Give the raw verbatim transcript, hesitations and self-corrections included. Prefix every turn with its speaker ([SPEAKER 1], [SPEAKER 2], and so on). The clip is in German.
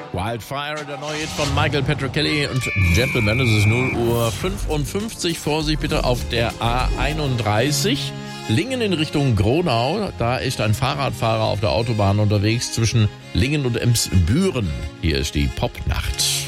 [SPEAKER 1] Wildfire, der neue Hit von Michael Petrocelli und Gentleman. Es ist null Uhr fünfundfünfzig. Vorsicht bitte auf der A einunddreißig. Lingen in Richtung Gronau. Da ist ein Fahrradfahrer auf der Autobahn unterwegs zwischen Lingen und Emsbüren. Hier ist die Popnacht.